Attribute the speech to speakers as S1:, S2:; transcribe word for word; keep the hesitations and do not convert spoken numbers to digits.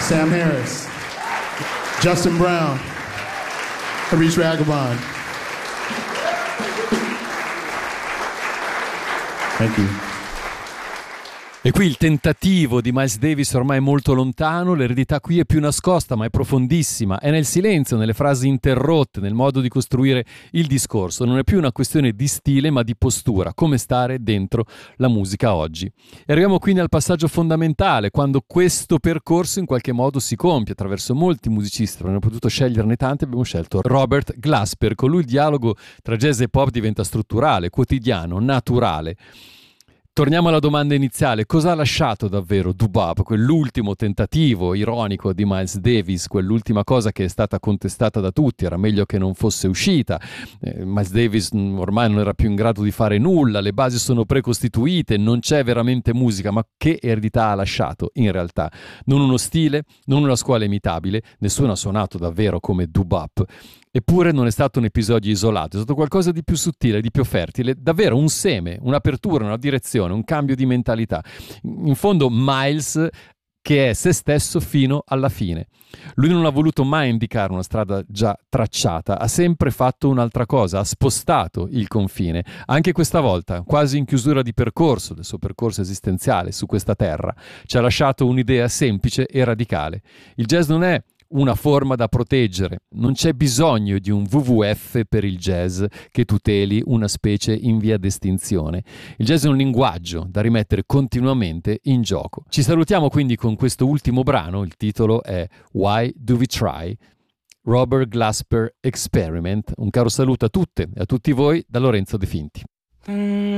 S1: Sam Harris, Justin Brown, Harish Raghavan. Thank you.
S2: E qui il tentativo di Miles Davis ormai è molto lontano, l'eredità qui è più nascosta ma è profondissima, è nel silenzio, nelle frasi interrotte, nel modo di costruire il discorso. Non è più una questione di stile ma di postura, come stare dentro la musica oggi. E arriviamo quindi al passaggio fondamentale, quando questo percorso in qualche modo si compie attraverso molti musicisti. Avremmo potuto sceglierne tanti, abbiamo scelto Robert Glasper. Con lui il dialogo tra jazz e pop diventa strutturale, quotidiano, naturale. Torniamo alla domanda iniziale: cosa ha lasciato davvero Doo-Bop, quell'ultimo tentativo ironico di Miles Davis, quell'ultima cosa che è stata contestata da tutti, era meglio che non fosse uscita, eh, Miles Davis ormai non era più in grado di fare nulla, le basi sono precostituite, non c'è veramente musica, ma che eredità ha lasciato in realtà? Non uno stile, non una scuola imitabile, nessuno ha suonato davvero come Doo-Bop. Eppure non è stato un episodio isolato, è stato qualcosa di più sottile, di più fertile, davvero un seme, un'apertura, una direzione, un cambio di mentalità. In fondo Miles che è se stesso fino alla fine. Lui non ha voluto mai indicare una strada già tracciata, ha sempre fatto un'altra cosa, ha spostato il confine. Anche questa volta, quasi in chiusura di percorso, del suo percorso esistenziale su questa terra, ci ha lasciato un'idea semplice e radicale. Il jazz non è una forma da proteggere, non c'è bisogno di un W W F per il jazz che tuteli una specie in via d'estinzione. Il jazz è un linguaggio da rimettere continuamente in gioco. Ci salutiamo quindi con questo ultimo brano, il titolo è Why Do We Try? Robert Glasper Experiment. Un caro saluto a tutte e a tutti voi da Lorenzo De Finti.